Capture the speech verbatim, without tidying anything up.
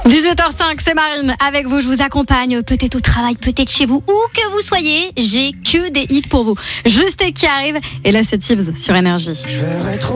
dix-huit heures cinq, c'est Marine avec vous. Je vous accompagne, peut-être au travail, peut-être chez vous, où que vous soyez. J'ai que des hits pour vous. Juste qui arrive. Et là, c'est Tibbs sur Énergie. Je verrai trop